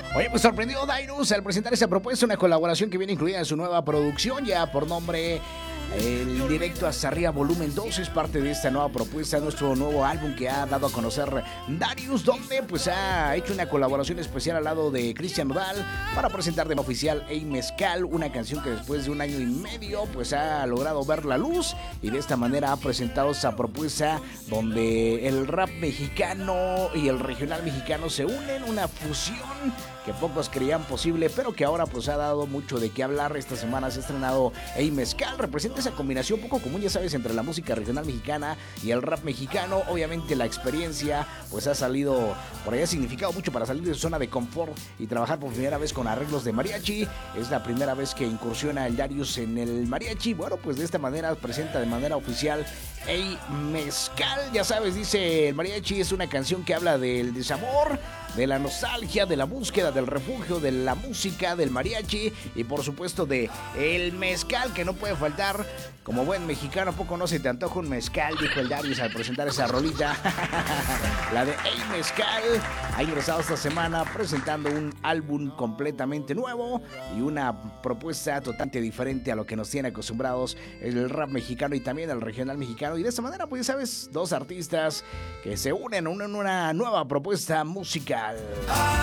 Oye, pues sorprendió Dairus al presentar esa propuesta, una colaboración que viene incluida en su nueva producción, ya por nombre El Directo Hasta Arriba Volumen 2. Es parte de esta nueva propuesta, nuestro nuevo álbum que ha dado a conocer Darius, donde pues ha hecho una colaboración especial al lado de Cristian Nodal para presentar de manera oficial Ey Mezcal, una canción que después de 1 año y medio pues ha logrado ver la luz, y de esta manera ha presentado esa propuesta donde el rap mexicano y el regional mexicano se unen, una fusión que pocos creían posible, pero que ahora pues ha dado mucho de qué hablar. Esta semana se ha estrenado Ey Mezcal, representa esa combinación poco común, ya sabes, entre la música regional mexicana y el rap mexicano. Obviamente la experiencia pues ha salido, por ahí ha significado mucho para salir de su zona de confort y trabajar por primera vez con arreglos de mariachi. Es la primera vez que incursiona el Darius en el mariachi. Bueno, pues de esta manera presenta de manera oficial Ey Mezcal. Ya sabes, dice el mariachi, es una canción que habla del desamor, de la nostalgia, de la búsqueda del refugio, de la música, del mariachi y por supuesto de el mezcal, que no puede faltar. Como buen mexicano, ¿a poco no se te antoja un mezcal?, dijo el Darius al presentar esa rolita. La de Ey Mezcal ha ingresado esta semana presentando un álbum completamente nuevo y una propuesta totalmente diferente a lo que nos tiene acostumbrados el rap mexicano y también el regional mexicano. Y de esta manera, pues ya sabes, dos artistas que se unen en una nueva propuesta musical.